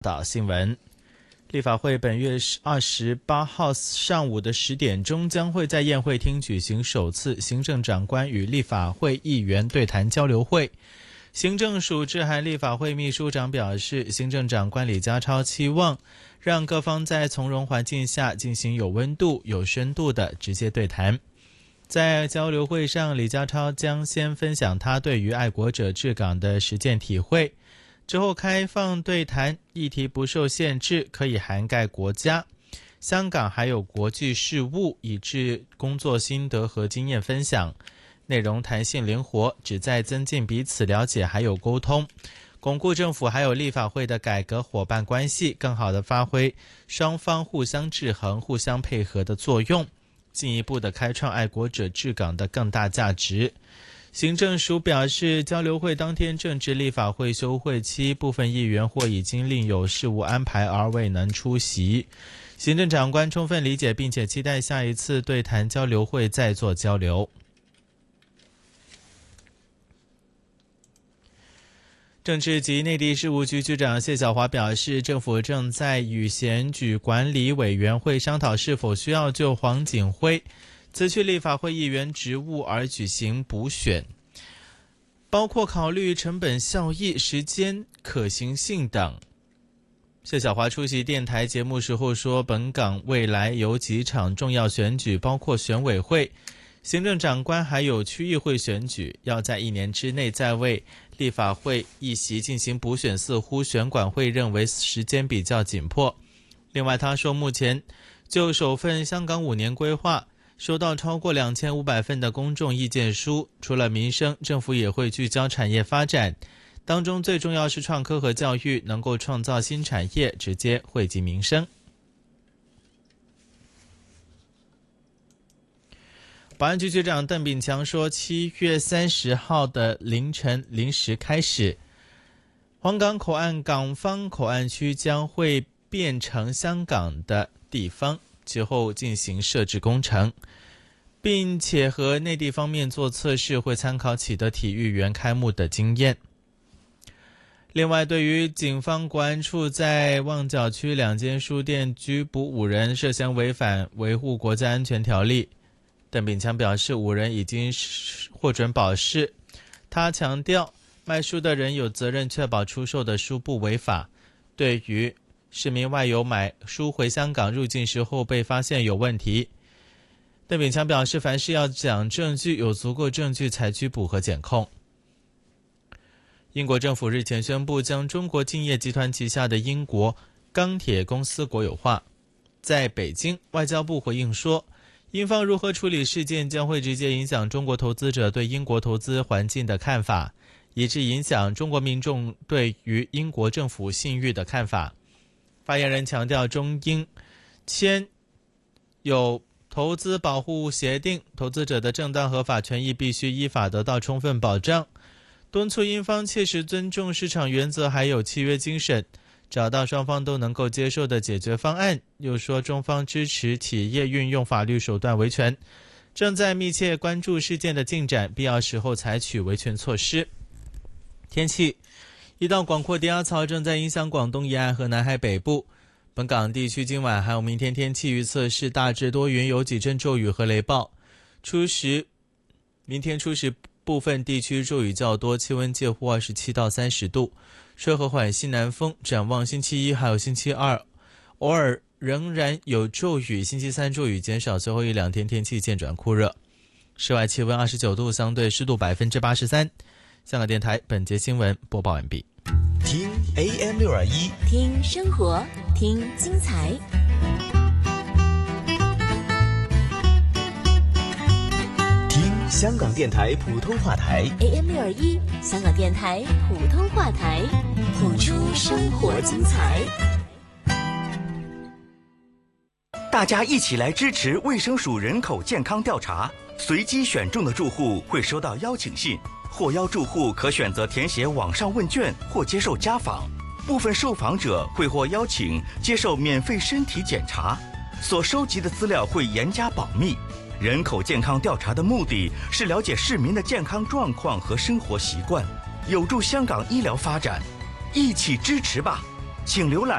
岛新闻。立法会本月28号上午的10点钟将会在宴会厅举行首次行政长官与立法会议员对谈交流会。行政署致函立法会秘书长表示，行政长官李家超期望让各方在从容环境下进行有温度、有深度的直接对谈。在交流会上，李家超将先分享他对于爱国者治港的实践体会，之后开放对谈，议题不受限制，可以涵盖国家、香港还有国际事务，以至工作心得和经验分享。内容弹性灵活，旨在增进彼此了解还有沟通，巩固政府还有立法会的改革伙伴关系，更好地发挥双方互相制衡、互相配合的作用，进一步地开创爱国者治港的更大价值。行政署表示，交流会当天正值立法会休会期，部分议员或已经另有事务安排而未能出席。行政长官充分理解，并且期待下一次对谈交流会再做交流。政治及内地事务局局长谢晓华表示，政府正在与选举管理委员会商讨是否需要就黄锦辉辞去立法会议员职务而举行补选，包括考虑成本效益、时间可行性等。谢晓华出席电台节目时候说，本港未来有几场重要选举，包括选委会、行政长官还有区议会选举，要在1年之内再为立法会议席进行补选，似乎选管会认为时间比较紧迫。另外他说，目前就首份香港5年规划收到超过2500份的公众意见书，除了民生，政府也会聚焦产业发展，当中最重要是创科和教育，能够创造新产业，直接惠及民生。保安局局长邓炳强说，7月30号的凌晨0时开始，皇岗口岸港方口岸区将会变成香港的地方，之后进行设置工程，并且和内地方面做测试，会参考启德体育园开幕的经验。另外，对于警方国安处在旺角区2间书店拘捕5人，涉嫌违反维护国家安全条例，邓炳强表示5人已经获准保释。他强调，卖书的人有责任确保出售的书不违法。对于市民外游买书回香港入境时候被发现有问题，邓炳强表示，凡事要讲证据，有足够证据才拘捕和检控。英国政府日前宣布将中国敬业集团旗下的英国钢铁公司国有化。在北京，外交部回应说，英方如何处理事件将会直接影响中国投资者对英国投资环境的看法，以致影响中国民众对于英国政府信誉的看法。发言人强调，中英签有投资保护协定，投资者的正当合法权益必须依法得到充分保障，敦促英方切实尊重市场原则还有契约精神，找到双方都能够接受的解决方案。又说，中方支持企业运用法律手段维权，正在密切关注事件的进展，必要时候采取维权措施。天气，一道广阔低压槽正在影响广东沿岸和南海北部。本港地区今晚还有明天天气预测是大致多云，有几阵骤雨和雷暴。明天初时部分地区骤雨较多，气温介乎27到30度，吹和缓西南风。展望星期1还有星期2，偶尔仍然有骤雨，星期3骤雨减少，最后1-2天天气渐转酷热。室外气温29度，相对湿度83%。香港电台本节新闻播报完毕。 听 AM621， 听生活，听精彩。 听香港电台普通话台 AM621，香港电台普通话台，谱出生活精彩。 大家一起来支持卫生署人口健康调查，随机选中的住户会收到邀请信，获邀住户可选择填写网上问卷或接受家访，部分受访者会获邀请接受免费身体检查，所收集的资料会严加保密。人口健康调查的目的是了解市民的健康状况和生活习惯，有助香港医疗发展，一起支持吧。 请浏览